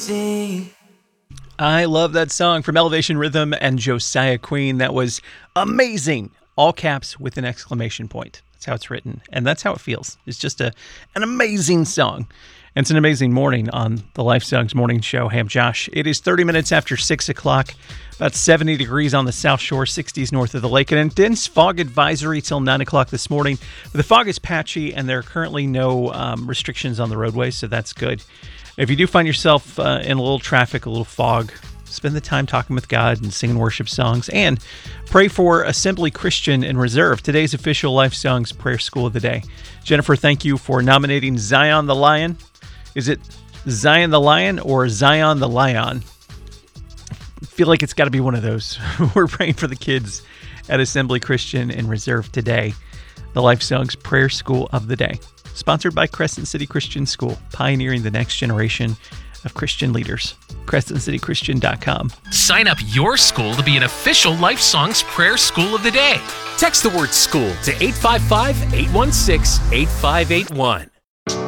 amazing. I love that song from Elevation Rhythm and Josiah Queen. That was amazing. All caps with an exclamation point. That's how it's written, and that's how it feels. It's just an amazing song. And it's an amazing morning on the Life Songs Morning Show. Hey, I'm Josh. It is 30 minutes after 6 o'clock, about 70 degrees on the South Shore, 60s north of the lake. An intense fog advisory till 9 o'clock this morning. The fog is patchy, and there are currently no restrictions on the roadways, so that's good. If you do find yourself in a little traffic, a little fog, spend the time talking with God and singing worship songs, and pray for Assembly Christian in Reserve, today's official Life Songs Prayer School of the Day. Jennifer, thank you for nominating Zion the Lion. Is it Zion the Lion or Zion the Lion? I feel like it's got to be one of those. We're praying for the kids at Assembly Christian in Reserve today, the Life Songs Prayer School of the Day. Sponsored by Crescent City Christian School, pioneering the next generation of Christian leaders. CrescentCityChristian.com. Sign up your school to be an official Life Songs Prayer School of the Day. Text the word school to 855-816-8581.